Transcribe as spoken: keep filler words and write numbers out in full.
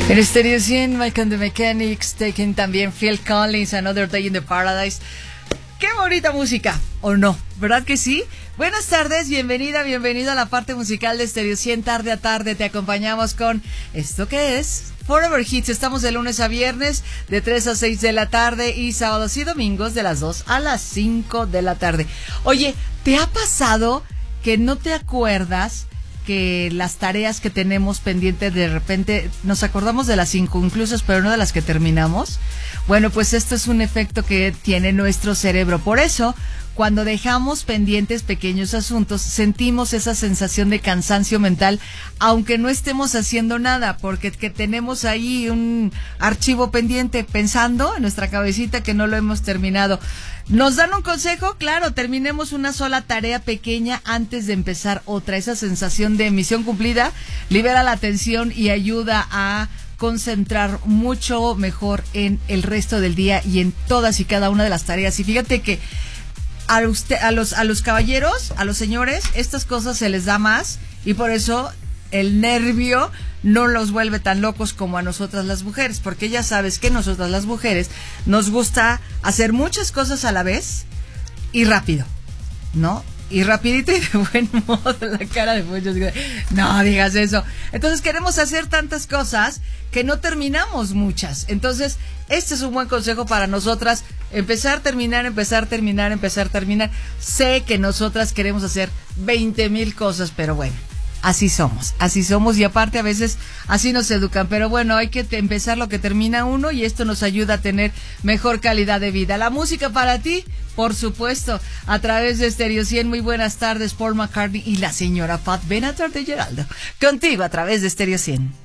En Stereo cien, Mike and the Mechanics, taking también Phil Collins, Another Day in the Paradise. ¡Qué bonita música! ¿O no? ¿Verdad que sí? Buenas tardes, bienvenida, bienvenido a la parte musical de Stereo cien, tarde a tarde. Te acompañamos con esto que es Forever Hits. Estamos de lunes a viernes, de tres a seis de la tarde, y sábados y domingos de las dos a las cinco de la tarde. Oye, ¿te ha pasado que no te acuerdas que las tareas que tenemos pendientes de repente nos acordamos de las inconclusas, pero no de las que terminamos? Bueno, pues esto es un efecto que tiene nuestro cerebro. Por eso, cuando dejamos pendientes pequeños asuntos, sentimos esa sensación de cansancio mental, aunque no estemos haciendo nada, porque que tenemos ahí un archivo pendiente pensando en nuestra cabecita que no lo hemos terminado. ¿Nos dan un consejo? Claro, terminemos una sola tarea pequeña antes de empezar otra. Esa sensación de misión cumplida libera la tensión y ayuda a concentrar mucho mejor en el resto del día y en todas y cada una de las tareas. Y fíjate que a usted, a los, a los caballeros, a los señores, estas cosas se les da más, y por eso el nervio no los vuelve tan locos como a nosotras las mujeres, porque ya sabes que nosotras las mujeres nos gusta hacer muchas cosas a la vez y rápido, ¿no? Y rapidito y de buen modo. La cara de muchos, no digas eso. Entonces queremos hacer tantas cosas que no terminamos muchas. Entonces este es un buen consejo para nosotras: empezar, terminar, empezar, terminar, empezar, terminar. Sé que nosotras queremos hacer veinte mil cosas, pero bueno, así somos, así somos, y aparte a veces así nos educan, pero bueno, hay que te- empezar lo que termina uno, y esto nos ayuda a tener mejor calidad de vida. La música para ti, por supuesto, a través de Stereo cien. Muy buenas tardes, Paul McCartney y la señora Pat Benatar de Geraldo, contigo a través de Stereo cien.